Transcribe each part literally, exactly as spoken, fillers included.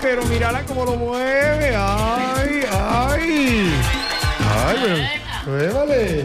pero mírala cómo lo mueve. Ay, ay. Ay, pero... Muévale.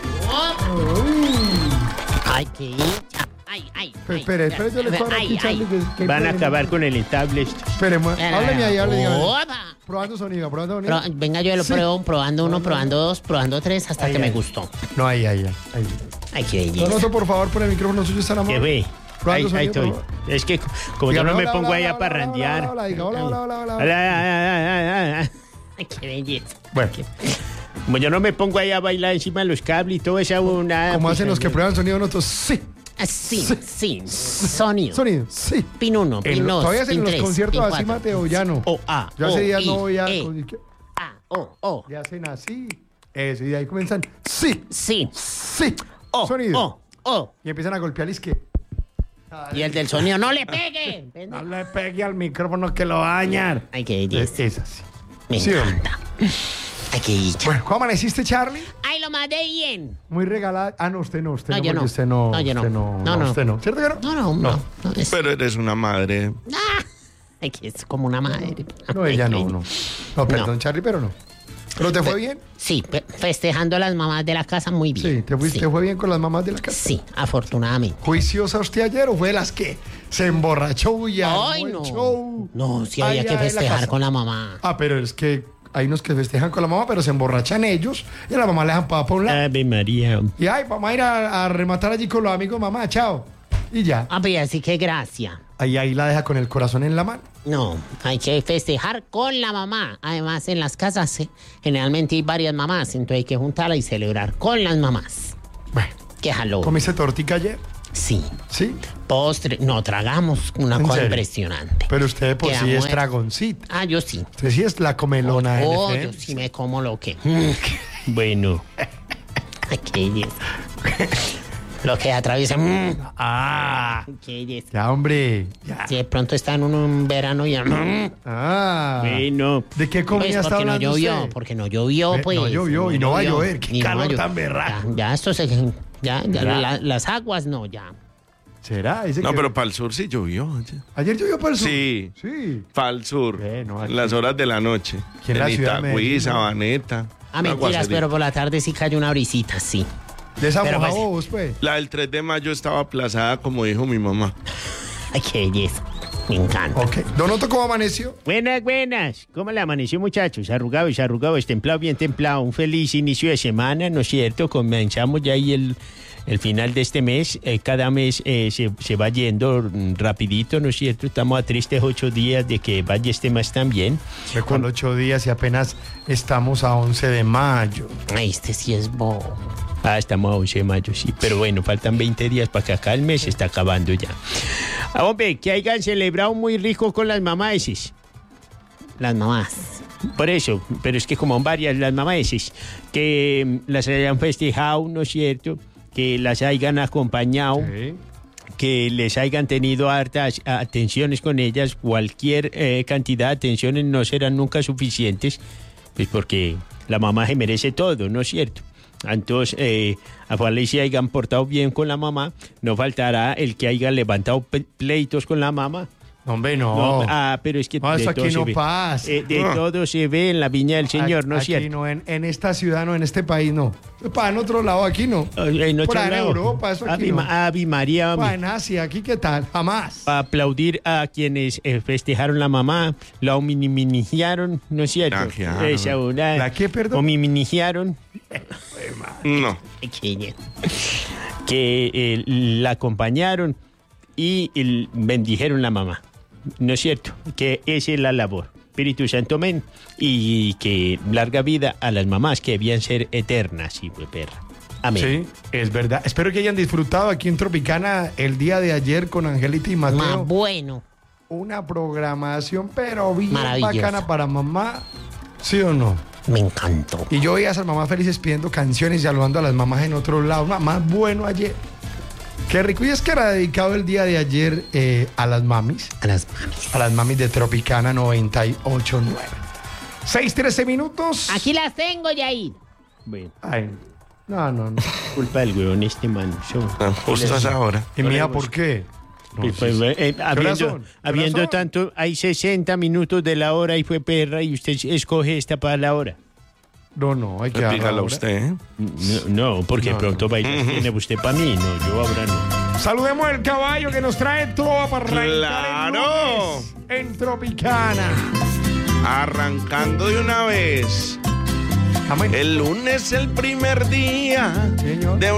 Ay, qué hincha. Ay, ay. Pero, espere, espere, yo le cobro aquí, Charlie. que- que- Van a acabar con el estable. Espere, mu- hábleme ahí, hábleme ahí. Opa. Probando sonido, probando sonido. Pro- venga, yo lo Sí. pruebo, probando uno, probando dos, probando tres, hasta Ahí, que me ahí. gustó. No, ahí, ahí, ahí. Ay, qué belleza. Donoso, por favor, por el micrófono suyo, está ¿Qué ve? Ahí, Probando ahí sonido, estoy. por favor. Es que como yo Dígame, no me hola, pongo hola, ahí a hola, parrandear. hola, hola, hola, diga, hola, hola, hola, hola. Hola, hola, hola. Ay, qué belleza. Bueno, Como yo no me pongo ahí a bailar encima de los cables y todo esa una. como hacen los que prueban sonido, nosotros sí. Ah, sí, sí, sonido. Sonido, sí. Pin uno, En pin lo- dos, todavía hacen pin los tres, conciertos pin así, cuatro. Mateo, ya no. O A. Yo hace O, días I, no voy a... E. A, O, O. Ya hacen así. Eso, y de ahí comienzan. Sí, Sí. sí. O, Sonido. O, O. Y empiezan a golpear es que. Y el del sonido, no le pegue. No le pegue al micrófono que lo dañan. Ay, qué Es, belleza. es así. Me sí, hombre. encanta. Ay, qué dicha. Bueno, ¿cómo amaneciste, Charlie? Ay, lo mandé bien. Muy regalada. Ah, no, usted no, usted No, no, yo porque no. usted no. No, yo no. Usted no, No, no. Usted no. ¿Cierto que no? No, no, no. no, es, Pero eres una madre. ah, ay, que es como una madre. No, ella no, Ay, no. No, perdón, No. Charlie, pero no. ¿Pero te fue bien? Sí, fe- festejando a las mamás de la casa muy bien. Sí, ¿te, fuiste, Sí, ¿te fue bien con las mamás de la casa? sí, afortunadamente. ¿Juiciosa usted ayer o fue de las que se emborrachó y armó Ay, el no. show? No, sí Allá había que en la festejar casa? con la mamá. Ah, pero es que hay unos que festejan con la mamá, pero se emborrachan ellos y a la mamá le dejan para un lado. Ave María. Y ay, vamos a ir a, a rematar allí con los amigos, mamá, chao. Y ya. Ah, pues así que gracia. Ahí, ahí la deja con el corazón en la mano. No, hay que festejar con la mamá. Además, en las casas eh, generalmente hay varias mamás, entonces hay que juntarla y celebrar con las mamás. Bueno, ¿Qué jaló? ¿comiste tortica ayer? Sí. Sí. Postre, no, tragamos una ¿En cosa serio? impresionante. Pero usted de por Qué sí es amor. dragoncita. Ah, yo sí. Usted sí es la comelona del Oh, F M. yo sí me como lo que. Bueno. Ay, qué belleza. Lo que atraviesa. mm, Ah, Qué belleza. ya, hombre. Ya. Si de pronto está en un verano ya. mm, Ah. Bueno. ¿De qué comida Pues está porque no hablando llovió, usted? porque no llovió, Ve, pues. no llovió y no va a llovió, llover, qué y no va a calor llover. tan berraco. Ya, ya esto se. Ya, ya la- las aguas no, ya. ¿Será? Dice No, que- pero para el sur sí llovió. oye. Ayer llovió para el sur. Sí. Sí. Para el sur. Bueno, aquí- en las horas de la noche. Aquí en la ciudad de Itagüí, Medellín, ¿no? Sabaneta. Ah, mentiras, Aguacerí. pero por la tarde sí cayó una brisita, sí. De esa Pero moja pues- bobos, pues. La del tres de mayo estaba aplazada, como dijo mi mamá. Ay, qué belleza. Me encanta. Ok. Donoto, ¿cómo amaneció? Buenas, buenas. ¿Cómo le amaneció, muchachos? Arrugados, arrugados, templado, bien templado. Un feliz inicio de semana, ¿no es cierto? Comenzamos ya ahí el, el final de este mes. Eh, cada mes eh, se, se va yendo mm, rapidito, ¿no es cierto? Estamos a tristes ocho días de que vaya este mes también. Recuerdo ocho días y apenas estamos a once de mayo. Ay, este sí es bobo. Ah, estamos a once de mayo, sí. Pero bueno, faltan veinte días para que acá el mes se está acabando ya. Ah, hombre, que hayan celebrado muy rico con las mamaeses. Las mamás. Por eso, pero es que como varias las mamaeses, que mm, las hayan festejado, ¿no es cierto? Que las hayan acompañado, que les hayan tenido hartas atenciones con ellas, cualquier eh, cantidad de atenciones no serán nunca suficientes, pues porque la mamá se merece todo, ¿no es cierto? Entonces, eh, a cual se hayan portado bien con la mamá, no faltará el que haya levantado pe- pleitos con la mamá. Hombre, no. No, ah, pero es que No, eso de todo aquí se no ve. pasa. Eh, de Ah. todo se ve en la viña del Señor, ¿no es Aquí cierto? no, en, en esta ciudad no, en este país no. Para en otro lado, aquí no. Ay, en otro Por ahí en lado. Europa, eso aquí Ave, no. Ma- Ave María, Pa, en Asia, aquí qué tal, jamás. para aplaudir a quienes eh, festejaron la mamá, la hominimigiaron, ¿no es cierto? Plagiaron. Esa una- ¿La qué, perdón? Hominimigiaron, No. Que, que eh, la acompañaron y, y bendijeron la mamá, ¿no es cierto? Que esa es la labor. Espíritu Santo, amén. Y que larga vida a las mamás que debían ser eternas, y pues, perra. Amén. Sí, es verdad. Espero que hayan disfrutado aquí en Tropicana el día de ayer con Angelita y Mateo. más bueno. Una programación, pero bien Maravillosa. bacana para mamá. ¿Sí o no? Me encantó. Y yo veía a esas mamás felices pidiendo canciones y saludando a las mamás en otro lado. Más bueno ayer. Qué rico. Y es que era dedicado el día de ayer eh, a las mamis. A las mamis. A las mamis de Tropicana noventa y ocho punto nueve. seis, trece minutos. Aquí las tengo, Yair. Bueno, Ay, no, no, no. culpa del huevón este man. Yo- Ah, Justo a esa hora. Y mía, ¿por qué? Pues, pues, eh, habiendo son? ¿Qué hora habiendo son? tanto, hay sesenta minutos de la hora y fue perra y usted escoge esta para la hora. No, no, hay que darla Dígalo ahora. usted, ¿eh? No, no porque No, pronto va y las tiene usted para mí, no, yo ahora no. Saludemos al caballo que nos trae trova para arrancar el ¡Claro! lunes en Tropicana. Arrancando de una vez. Amén. El lunes, el primer día Señor. de